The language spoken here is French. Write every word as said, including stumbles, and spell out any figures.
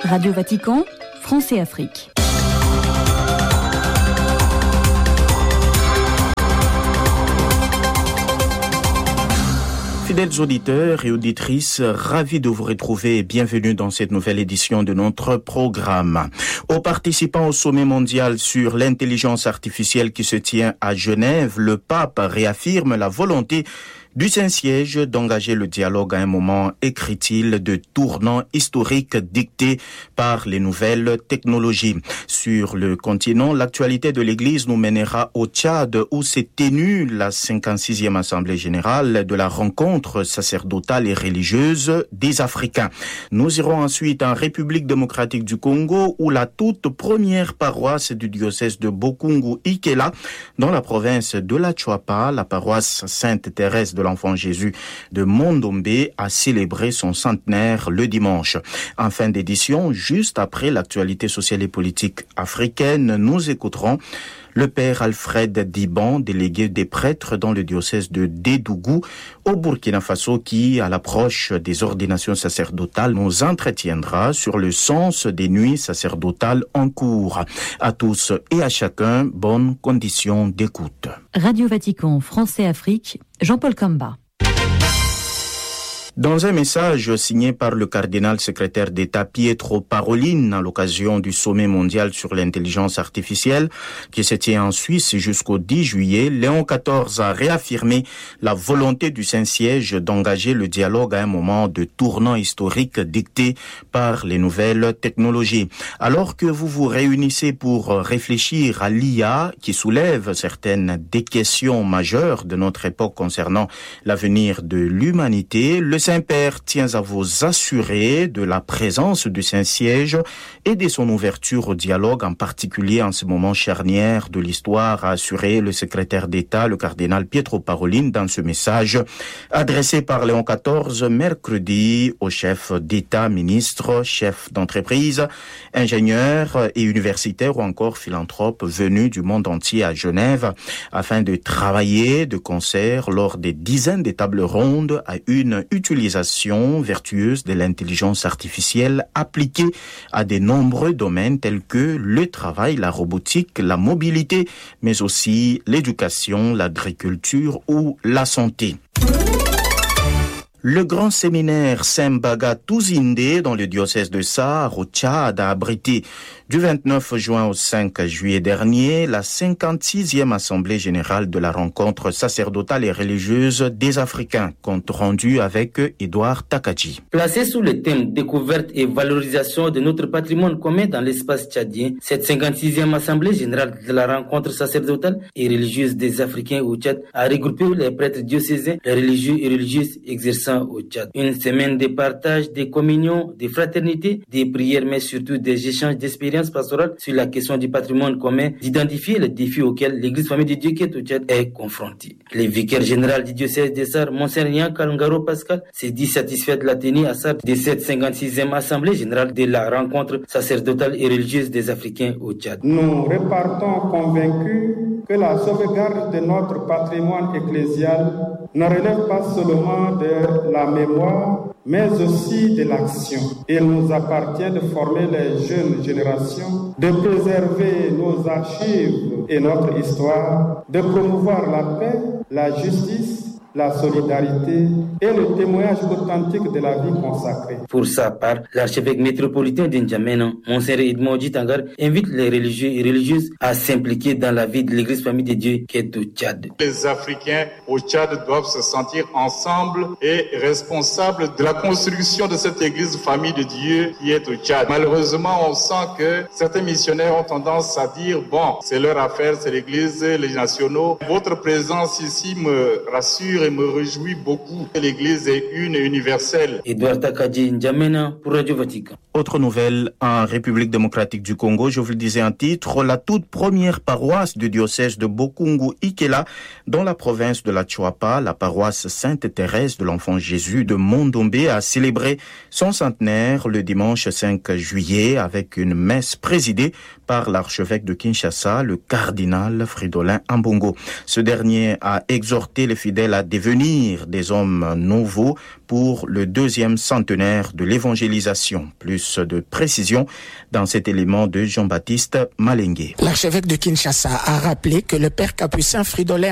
Radio Vatican, France et Afrique. Fidèles auditeurs et auditrices, ravis de vous retrouver et bienvenue dans cette nouvelle édition de notre programme. Aux participants au sommet mondial sur l'intelligence artificielle qui se tient à Genève, le pape réaffirme la volonté du Saint-Siège d'engager le dialogue à un moment, écrit-il, de tournant historique dicté par les nouvelles technologies. Sur le continent, l'actualité de l'Église nous mènera au Tchad où s'est tenue la cinquante-sixième Assemblée générale de la rencontre sacerdotale et religieuse des Africains. Nous irons ensuite en République démocratique du Congo où la toute première paroisse du diocèse de Bokungu-Ikela, dans la province de la Chuapa, la paroisse Sainte-Thérèse de l'Enfant Jésus de Mondombe, a célébré son centenaire le dimanche. En fin d'édition, juste après l'actualité sociale et politique africaine, nous écouterons le père Alfred Diban, délégué des prêtres dans le diocèse de Dédougou au Burkina Faso, qui, à l'approche des ordinations sacerdotales, nous entretiendra sur le sens des nuits sacerdotales en cours. À tous et à chacun, bonnes conditions d'écoute. Radio Vatican, France et Afrique, Jean-Paul Kamba. Dans un message signé par le cardinal secrétaire d'État Pietro Parolin à l'occasion du sommet mondial sur l'intelligence artificielle qui se tient en Suisse jusqu'au dix juillet, Léon quatorze a réaffirmé la volonté du Saint-Siège d'engager le dialogue à un moment de tournant historique dicté par les nouvelles technologies. Alors que vous vous réunissez pour réfléchir à l'I A qui soulève certaines des questions majeures de notre époque concernant l'avenir de l'humanité, le Saint-Père tient à vous assurer de la présence du Saint-Siège et de son ouverture au dialogue, en particulier en ce moment charnière de l'histoire, a assuré le secrétaire d'État, le cardinal Pietro Parolin, dans ce message adressé par Léon quatorze mercredi aux chefs d'État, ministres, chefs d'entreprise, ingénieurs et universitaires ou encore philanthropes venus du monde entier à Genève afin de travailler de concert lors des dizaines de tables rondes à une utilisation vertueuse de l'intelligence artificielle appliquée à de nombreux domaines tels que le travail, la robotique, la mobilité, mais aussi l'éducation, l'agriculture ou la santé. Le grand séminaire Sembaga Touzindé dans le diocèse de Sarre au Tchad a abrité du vingt-neuf juin au cinq juillet dernier la cinquante-sixième Assemblée générale de la rencontre sacerdotale et religieuse des Africains, compte rendu avec Edouard Takadji. Placé sous le thème découverte et valorisation de notre patrimoine commun dans l'espace tchadien, cette cinquante-sixième Assemblée générale de la rencontre sacerdotale et religieuse des Africains au Tchad a regroupé les prêtres diocésains, les religieux et religieuses exerçant au Tchad. Une semaine de partage, de communion, de fraternité, des prières, mais surtout des échanges d'expériences pastorales sur la question du patrimoine commun, d'identifier les défis auxquels l'Église Famille de Dieu qui est au Tchad est confrontée. Le vicaire général du diocèse de Sarre, Monseigneur Kalangaro Pascal, s'est dit satisfait de la tenue à Sarre de cette cinquante-sixième Assemblée générale de la rencontre sacerdotale et religieuse des Africains au Tchad. Nous repartons convaincus que la sauvegarde de notre patrimoine ecclésial ne relève pas seulement de la mémoire, mais aussi de l'action. Il nous appartient de former les jeunes générations, de préserver nos archives et notre histoire, de promouvoir la paix, la justice, la solidarité et le témoignage authentique de la vie consacrée. Pour sa part, l'archevêque métropolitain d'Injamena, Monseigneur Edmondji Tangar, invite les religieux et religieuses à s'impliquer dans la vie de l'Église Famille de Dieu qui est au Tchad. Les Africains au Tchad doivent se sentir ensemble et responsables de la construction de cette Église Famille de Dieu qui est au Tchad. Malheureusement, on sent que certains missionnaires ont tendance à dire « bon, c'est leur affaire, c'est l'Église, les nationaux ». Votre présence ici me rassure et me réjouit beaucoup que l'Église est une et universelle. Edouard Takadji, N'Djamena pour Radio Vatican. Autre nouvelle, en République démocratique du Congo, je vous le disais en titre, la toute première paroisse du diocèse de Bokungu-Ikela, dans la province de la Chuapa, la paroisse Sainte-Thérèse de l'Enfant Jésus de Mondombe, a célébré son centenaire le dimanche cinq juillet avec une messe présidée par l'archevêque de Kinshasa, le cardinal Fridolin Ambongo. Ce dernier a exhorté les fidèles à devenir des hommes nouveaux pour le deuxième centenaire de l'évangélisation. Plus de précision dans cet élément de Jean-Baptiste Malengue. L'archevêque de Kinshasa a rappelé que le père capucin Fridolin